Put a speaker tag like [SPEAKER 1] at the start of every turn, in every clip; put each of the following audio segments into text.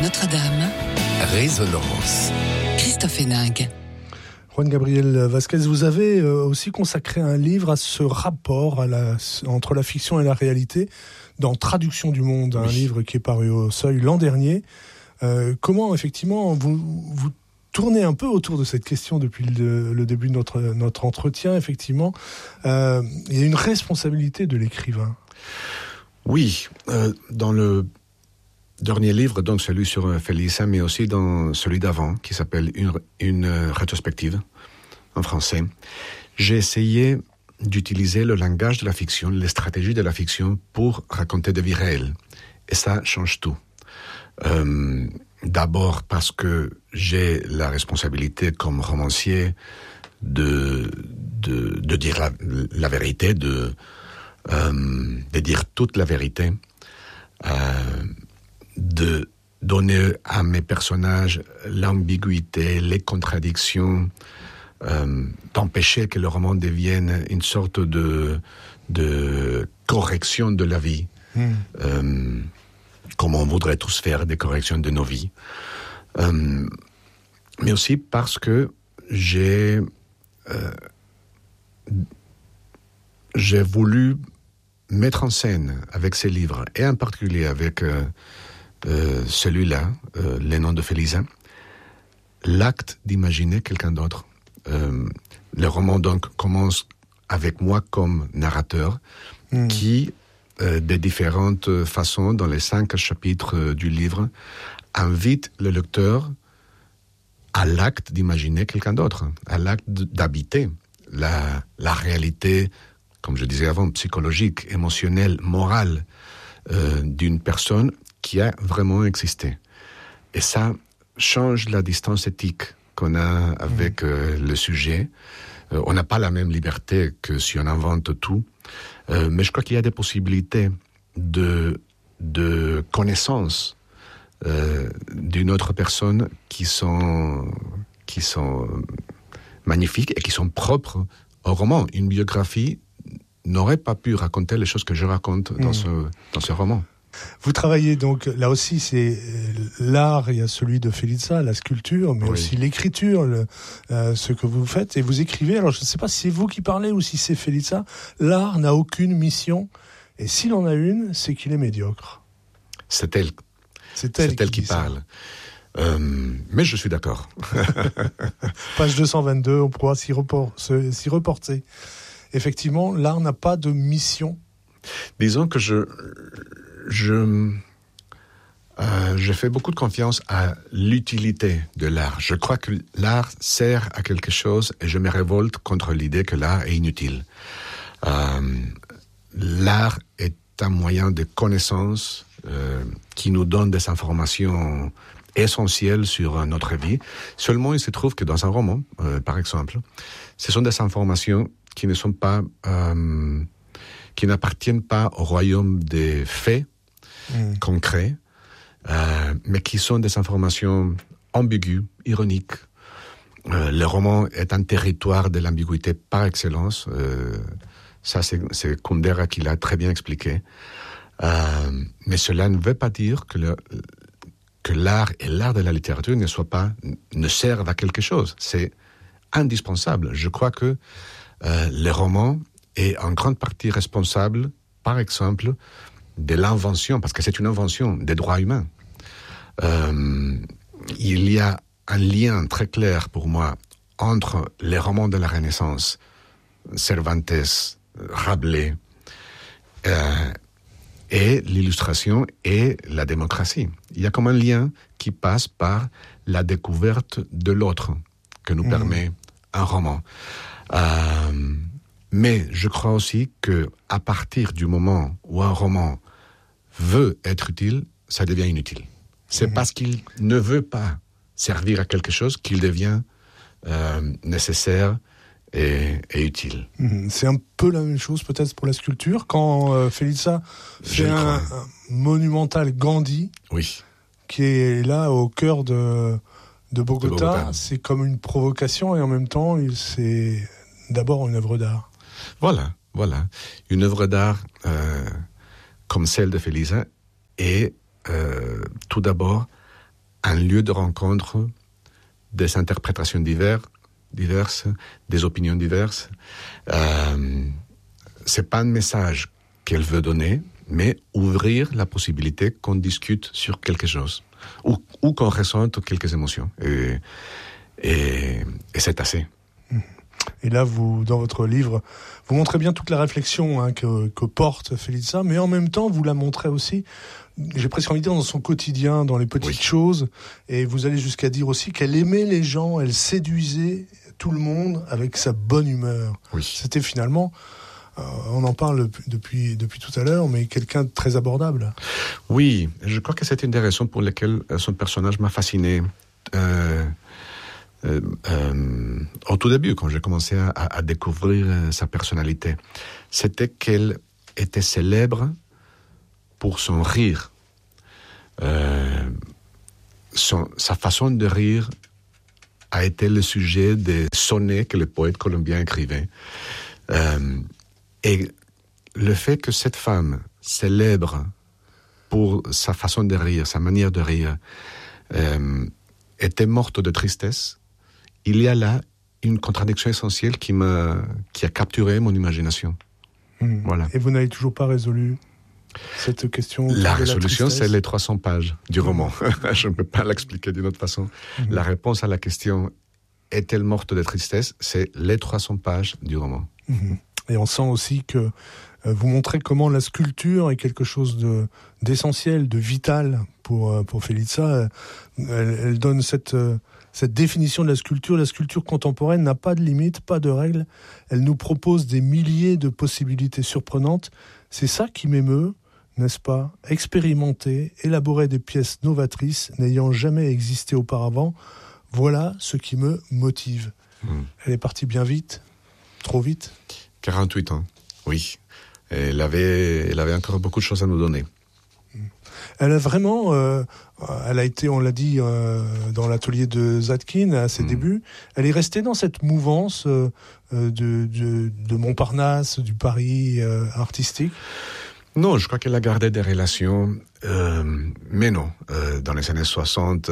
[SPEAKER 1] Notre-Dame.
[SPEAKER 2] Résonance.
[SPEAKER 1] Christophe Héninck.
[SPEAKER 3] Juan Gabriel Vasquez, vous avez aussi consacré un livre à ce rapport entre la fiction et la réalité dans Traduction du monde, un livre qui est paru au Seuil l'an dernier. Comment, effectivement, vous tournez un peu autour de cette question depuis le début de notre entretien, effectivement. Il y a une responsabilité de l'écrivain.
[SPEAKER 4] Oui, dans le dernier livre, donc celui sur Félisa, mais aussi dans celui d'avant, qui s'appelle une rétrospective en français, j'ai essayé d'utiliser le langage de la fiction, les stratégies de la fiction pour raconter des vies réelles. Et ça change tout. D'abord parce que j'ai la responsabilité comme romancier de dire la vérité, de dire toute la vérité, de donner à mes personnages l'ambiguïté, les contradictions, d'empêcher que le roman devienne une sorte de correction de la vie. Comme on voudrait tous faire des corrections de nos vies. Mais aussi parce que j'ai voulu mettre en scène avec ces livres, et en particulier avec celui-là, Les Noms de Félisa, l'acte d'imaginer quelqu'un d'autre. Le roman donc commence avec moi comme narrateur qui, de différentes façons, dans les 5 chapitres du livre, invite le lecteur à l'acte d'imaginer quelqu'un d'autre, à l'acte d'habiter la réalité, comme je disais avant, psychologique, émotionnelle, morale d'une personne qui a vraiment existé. Et ça change la distance éthique qu'on a avec le sujet. On n'a pas la même liberté que si on invente tout. Mais je crois qu'il y a des possibilités de connaissance d'une autre personne qui sont magnifiques et qui sont propres au roman. Une biographie n'aurait pas pu raconter les choses que je raconte dans ce roman.
[SPEAKER 3] Vous travaillez donc, là aussi, c'est l'art, il y a celui de Félisa, la sculpture, mais aussi l'écriture, ce que vous faites, et vous écrivez. Alors je ne sais pas si c'est vous qui parlez ou si c'est Félisa. L'art n'a aucune mission, et s'il en a une, c'est qu'il est médiocre.
[SPEAKER 4] C'est elle qui parle. Mais je suis d'accord.
[SPEAKER 3] Page 222, on pourra s'y reporter. Effectivement, l'art n'a pas de mission.
[SPEAKER 4] Disons que je fais beaucoup de confiance à l'utilité de l'art. Je crois que l'art sert à quelque chose et je me révolte contre l'idée que l'art est inutile. L'art est un moyen de connaissance qui nous donne des informations essentielles sur notre vie. Seulement, il se trouve que dans un roman, par exemple, ce sont des informations qui ne sont pas, qui n'appartiennent pas au royaume des faits concrets, mais qui sont des informations ambiguës, ironiques. Le roman est un territoire de l'ambiguïté par excellence. Ça, c'est Kundera qui l'a très bien expliqué. Mais cela ne veut pas dire que l'art et l'art de la littérature ne servent à quelque chose. C'est indispensable. Je crois que le roman est en grande partie responsable, par exemple, de l'invention, parce que c'est une invention des droits humains. Il y a un lien très clair pour moi entre les romans de la Renaissance, Cervantes, Rabelais, et l'illustration et la démocratie. Il y a comme un lien qui passe par la découverte de l'autre que nous permet un roman. Mais je crois aussi que à partir du moment où un roman veut être utile, ça devient inutile. C'est parce qu'il ne veut pas servir à quelque chose qu'il devient nécessaire et utile.
[SPEAKER 3] C'est un peu la même chose peut-être pour la sculpture. Quand Félisa fait un monumental Gandhi, qui est là au cœur de Bogota, c'est comme une provocation et en même temps, c'est d'abord une œuvre d'art.
[SPEAKER 4] Voilà. Une œuvre d'art comme celle de Félisa est tout d'abord un lieu de rencontre des interprétations diverses, des opinions diverses. C'est pas un message qu'elle veut donner, mais ouvrir la possibilité qu'on discute sur quelque chose, ou qu'on ressente quelques émotions. Et c'est assez.
[SPEAKER 3] Et là, vous, dans votre livre, vous montrez bien toute la réflexion que porte Felisa, mais en même temps, vous la montrez aussi, j'ai presque envie de dire, dans son quotidien, dans les petites choses. Et vous allez jusqu'à dire aussi qu'elle aimait les gens, elle séduisait tout le monde avec sa bonne humeur.
[SPEAKER 4] Oui.
[SPEAKER 3] C'était finalement, on en parle depuis tout à l'heure, mais quelqu'un de très abordable.
[SPEAKER 4] Oui, je crois que c'est une des raisons pour lesquelles son personnage m'a fasciné. Au tout début, quand j'ai commencé à découvrir sa personnalité, c'était qu'elle était célèbre pour son rire. Sa façon de rire a été le sujet des sonnets que les poètes colombiens écrivaient. Et le fait que cette femme célèbre pour sa façon de rire, sa manière de rire, était morte de tristesse, il y a là une contradiction essentielle qui a capturé mon imagination. Voilà.
[SPEAKER 3] Et vous n'avez toujours pas résolu cette question?
[SPEAKER 4] La résolution, c'est les 300 pages du roman. Je ne peux pas l'expliquer d'une autre façon. La réponse à la question « est-elle morte de tristesse ?» c'est les 300 pages du roman.
[SPEAKER 3] Et on sent aussi que vous montrez comment la sculpture est quelque chose d'essentiel, de vital pour Felisa. Elle donne cette définition de la sculpture. La sculpture contemporaine n'a pas de limite, pas de règles. Elle nous propose des milliers de possibilités surprenantes. C'est ça qui m'émeut, n'est-ce pas? Expérimenter, élaborer des pièces novatrices n'ayant jamais existé auparavant. Voilà ce qui me motive. Elle est partie bien vite, trop vite.
[SPEAKER 4] 48 ans, oui. Elle avait encore beaucoup de choses à nous donner.
[SPEAKER 3] Elle a vraiment, elle a été, on l'a dit, dans l'atelier de Zadkine à ses débuts. Elle est restée dans cette mouvance de Montparnasse, du Paris artistique.
[SPEAKER 4] Non, je crois qu'elle a gardé des relations, mais non. Dans les années 60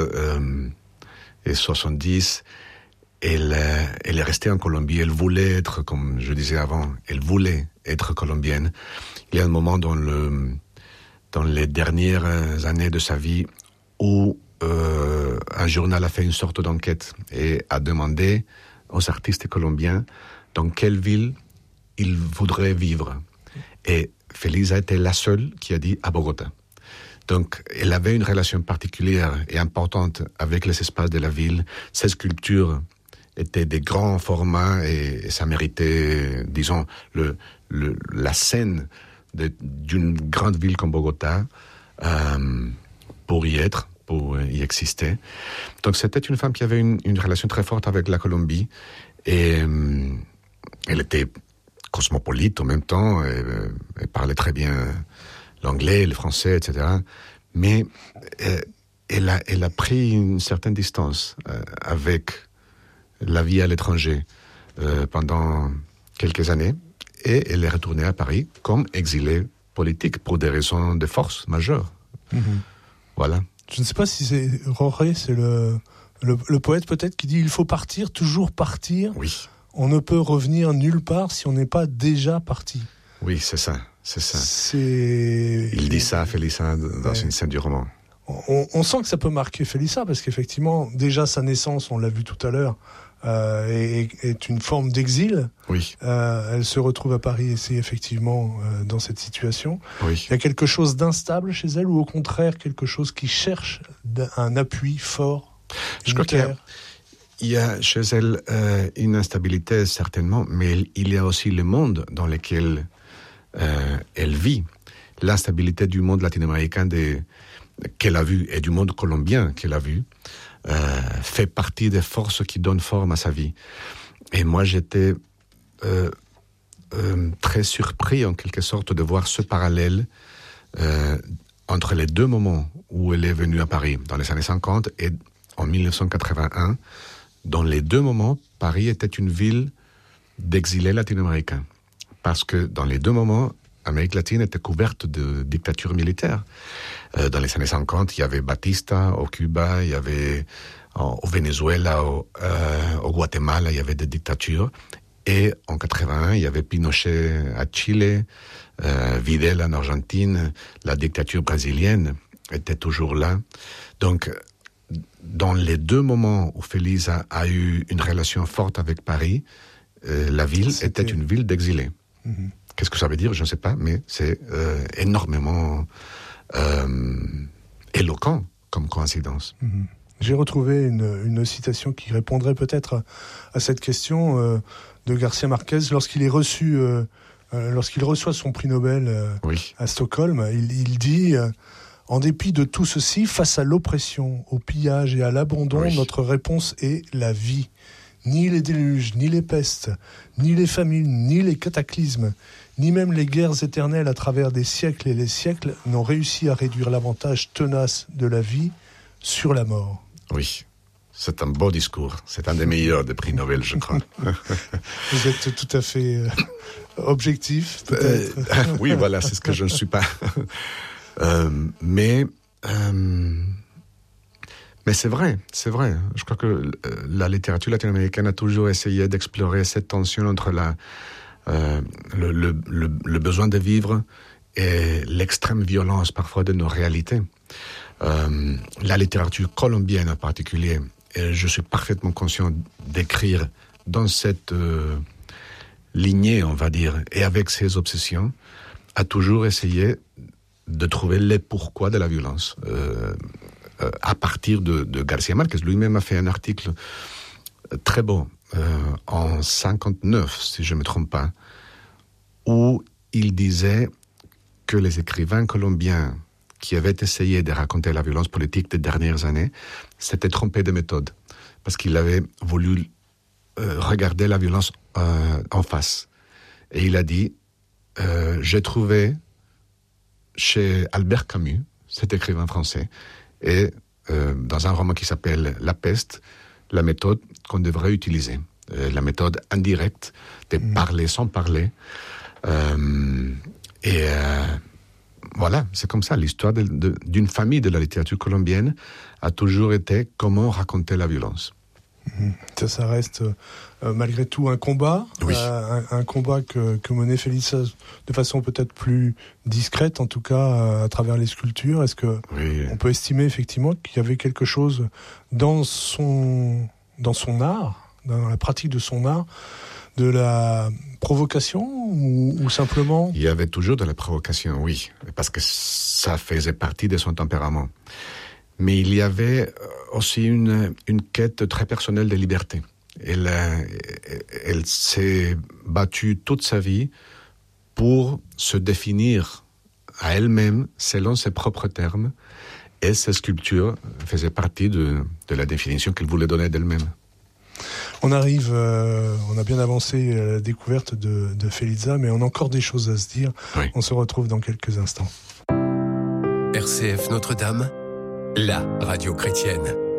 [SPEAKER 4] et 70, elle est restée en Colombie. Elle voulait être, comme je disais avant, elle voulait être colombienne. Il y a un moment dans les dernières années de sa vie où un journal a fait une sorte d'enquête et a demandé aux artistes colombiens dans quelle ville ils voudraient vivre. Et Felisa était la seule qui a dit à Bogota. Donc, elle avait une relation particulière et importante avec les espaces de la ville. Ses sculptures étaient des grands formats et ça méritait, disons, la scène d'une grande ville comme Bogota pour y être, pour y exister. Donc c'était une femme qui avait une relation très forte avec la Colombie et elle était cosmopolite en même temps, elle parlait très bien l'anglais, le français, etc. Mais elle a pris une certaine distance avec la vie à l'étranger pendant quelques années. Et elle est retournée à Paris comme exilée politique pour des raisons de force majeures. Voilà.
[SPEAKER 3] Je ne sais pas si c'est Roré, c'est le poète peut-être qui dit « Il faut partir, toujours partir.
[SPEAKER 4] Oui.
[SPEAKER 3] On ne peut revenir nulle part si on n'est pas déjà parti. »
[SPEAKER 4] Oui, c'est ça. Il dit ça à Felisa dans une scène du roman.
[SPEAKER 3] On sent que ça peut marquer Felisa parce qu'effectivement, déjà sa naissance, on l'a vu tout à l'heure, est une forme d'exil.
[SPEAKER 4] Oui.
[SPEAKER 3] Elle se retrouve à Paris et effectivement dans cette situation.
[SPEAKER 4] Oui.
[SPEAKER 3] Il y a quelque chose d'instable chez elle ou au contraire quelque chose qui cherche un appui fort?
[SPEAKER 4] Je crois qu'il y a chez elle une instabilité certainement, mais il y a aussi le monde dans lequel elle vit. L'instabilité du monde latino-américain qu'elle a vu et du monde colombien qu'elle a vu fait partie des forces qui donnent forme à sa vie. Et moi, j'étais très surpris, en quelque sorte, de voir ce parallèle entre les deux moments où elle est venue à Paris, dans les années 50 et en 1981. Dans les deux moments, Paris était une ville d'exilés latino-américains. Parce que dans les deux moments, Amérique latine était couverte de dictatures militaires. Dans les années 50, il y avait Batista au Cuba, il y avait au Venezuela, au Guatemala, il y avait des dictatures. Et en 81, il y avait Pinochet à Chile, Videla en Argentine, la dictature brésilienne était toujours là. Donc, dans les deux moments où Félix a eu une relation forte avec Paris, la ville était une ville d'exilés. Mm-hmm. Qu'est-ce que ça veut dire? Je ne sais pas, mais c'est énormément éloquent comme coïncidence.
[SPEAKER 3] Mm-hmm. J'ai retrouvé une citation qui répondrait peut-être à cette question de Garcia Marquez lorsqu'il est reçu, lorsqu'il reçoit son prix Nobel à Stockholm. Il dit en dépit de tout ceci, face à l'oppression, au pillage et à l'abandon, notre réponse est la vie. Ni les déluges, ni les pestes, ni les famines, ni les cataclysmes, ni même les guerres éternelles à travers des siècles et les siècles n'ont réussi à réduire l'avantage tenace de la vie sur la mort.
[SPEAKER 4] Oui, c'est un beau discours. C'est un des meilleurs des prix Nobel, je crois.
[SPEAKER 3] Vous êtes tout à fait objectif, peut-être.
[SPEAKER 4] Oui, voilà, c'est ce que je ne suis pas. Mais c'est vrai. Je crois que la littérature latino-américaine a toujours essayé d'explorer cette tension entre le besoin de vivre et l'extrême violence parfois de nos réalités. La littérature colombienne en particulier, et je suis parfaitement conscient d'écrire dans cette lignée, on va dire, et avec ses obsessions, a toujours essayé de trouver les pourquoi de la violence. À partir de Garcia Marquez, lui-même a fait un article très beau, en 59, si je ne me trompe pas, où il disait que les écrivains colombiens qui avaient essayé de raconter la violence politique des dernières années s'étaient trompés de méthode, parce qu'il avait voulu regarder la violence en face. Et il a dit, j'ai trouvé chez Albert Camus, cet écrivain français, et dans un roman qui s'appelle La peste, la méthode qu'on devrait utiliser, la méthode indirecte de parler sans parler. Voilà, c'est comme ça. L'histoire d'une famille de la littérature colombienne a toujours été comment raconter la violence.
[SPEAKER 3] Ça reste malgré tout un combat, un combat que menait Félix de façon peut-être plus discrète, en tout cas à travers les sculptures. Est-ce que on peut estimer effectivement qu'il y avait quelque chose dans son art, dans la pratique de son art, de la provocation ou simplement...
[SPEAKER 4] Il y avait toujours de la provocation, oui, parce que ça faisait partie de son tempérament. Mais il y avait aussi une quête très personnelle de liberté. Elle s'est battue toute sa vie pour se définir à elle-même selon ses propres termes, et ses sculptures faisaient partie de la définition qu'elle voulait donner d'elle-même.
[SPEAKER 3] On arrive, on a bien avancé à la découverte de Félisa, mais on a encore des choses à se dire. Oui. On se retrouve dans quelques instants.
[SPEAKER 2] RCF Notre-Dame, la radio chrétienne.